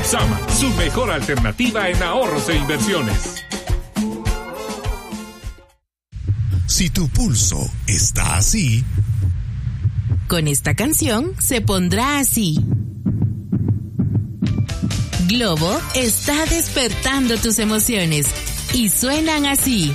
Sama, su mejor alternativa en ahorros e inversiones. Si tu pulso está así, con esta canción se pondrá así. Globo está despertando tus emociones y suenan así.